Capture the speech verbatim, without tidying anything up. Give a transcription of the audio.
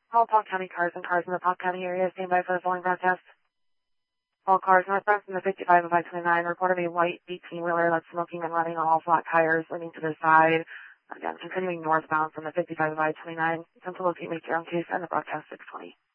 All Polk County cars and cars in the Polk County area stand by for the following broadcast. All cars northbound from the fifty-five of I twenty-nine report of a white eighteen-wheeler that's smoking and running on all flat tires, leaning to the side. Again, continuing northbound from the fifty-five of I twenty-nine. Attempt to locate, make your own case, and the broadcast six twenty.